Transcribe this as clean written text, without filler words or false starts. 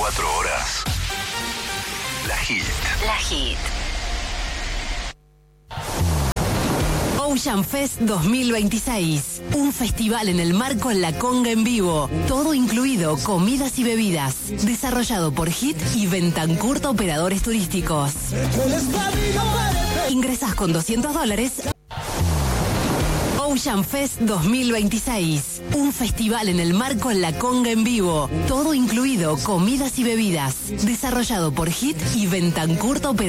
24 horas. La Hit. La Hit. Ocean Fest 2026. Un festival en el mar con la conga en vivo. Todo incluido, comidas y bebidas. Desarrollado por Hit y Bentancurta Operadores Turísticos. Ingresás con $200. Ocean Fest 2026. Un festival en el mar con la conga en vivo. Todo incluido, comidas y bebidas. Desarrollado por Hit y Bentancurta Operadores